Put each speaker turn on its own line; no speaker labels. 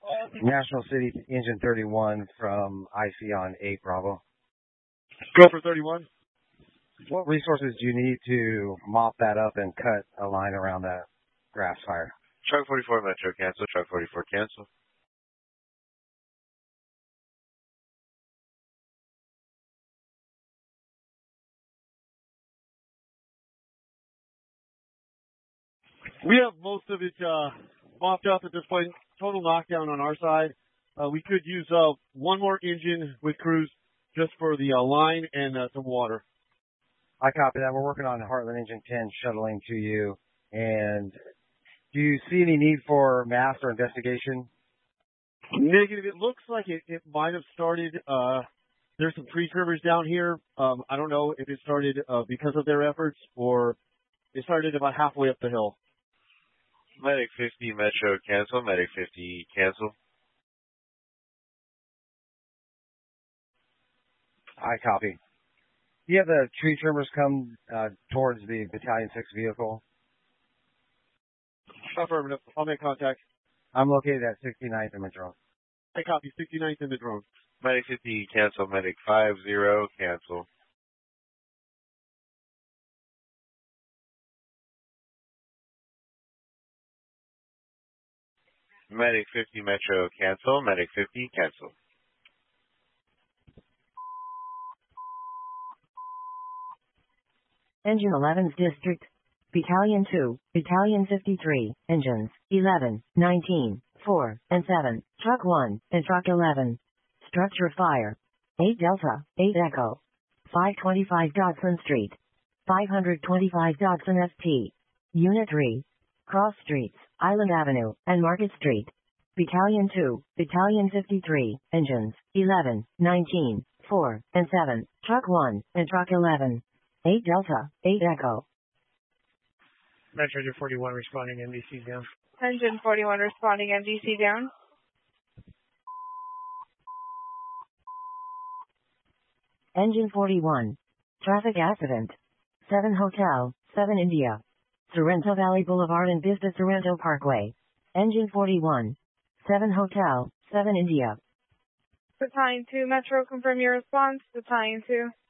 National City, Engine 31 from IC on 8 Bravo.
Go for 31.
What resources do you need to mop that up and cut a line around that grass fire?
Truck 44 Metro, cancel. Truck 44, cancel.
We have most of it mopped up at this point. Total knockdown on our side. We could use one more engine with crews just for the line and some water.
I copy that. We're working on Heartland Engine 10 shuttling to you. And do you see any need for mass or investigation?
Negative. It looks like it might have started. There's some tree trimmers down here. I don't know if it started because of their efforts or it started about halfway up the hill.
Medic 50 Metro, cancel. Medic 50, cancel.
I copy. Do you have the tree trimmers come towards the Battalion 6 vehicle?
Affirmative. I'll make contact.
I'm located at 69th in the drone.
I copy. 69th in the drone.
Medic 50, cancel. Medic 50, cancel. Medic 50 Metro, cancel. Medic 50, cancel.
Engine 11's District. Battalion 2, Battalion 53, Engines 11, 19, 4, and 7, Truck 1, and Truck 11. Structure fire. 8 Delta, 8 Echo. 525 Dodson Street. 525 Dodson ST. Unit 3. Cross Streets, Island Avenue, and Market Street. Battalion 2, Battalion 53, Engines 11, 19, 4, and 7, Truck 1, and Truck 11. 8 Delta, 8 Echo.
Metro 41 responding, MDC down.
Engine 41 responding, MDC down.
Engine 41. Traffic accident. 7 Hotel, 7 India. Sorrento Valley Boulevard and Vista Sorrento Parkway. Engine 41. 7 Hotel, 7 India.
Battalion 2 Metro, confirm your response. Battalion 2.